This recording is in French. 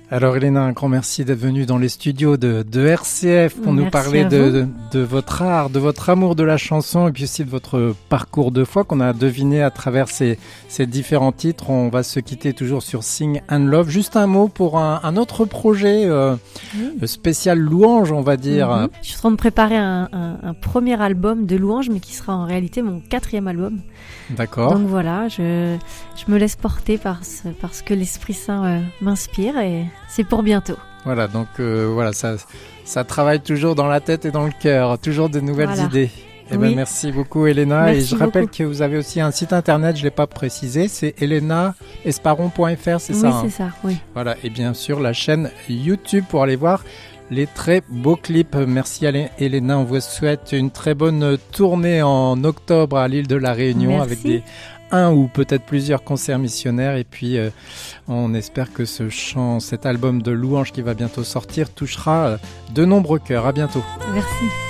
Alors Elena, un grand merci d'être venue dans les studios de RCF pour nous parler de votre art, de votre amour de la chanson et puis aussi de votre parcours de foi qu'on a deviné à travers ces différents titres. On va se quitter toujours sur Sing and Love. Juste un mot pour un autre projet spécial louange, on va dire. Je suis en train de préparer un premier album de louange, mais qui sera en réalité mon 4e album. D'accord. Donc voilà, je me laisse porter par ce que l'Esprit Saint m'inspire et c'est pour bientôt. Voilà, donc ça travaille toujours dans la tête et dans le cœur, toujours de nouvelles idées. Merci beaucoup Elena. Merci et je rappelle beaucoup. que vous avez aussi un site internet, je ne l'ai pas précisé, c'est elenaesparon.fr, c'est ça? Oui, c'est ça, oui. Voilà, et bien sûr la chaîne YouTube pour aller voir les très beaux clips. Merci Elena, on vous souhaite une très bonne tournée en octobre à l'île de la Réunion. Merci. Avec un ou peut-être plusieurs concerts missionnaires et puis on espère que cet album de louanges qui va bientôt sortir touchera de nombreux cœurs. À bientôt. Merci.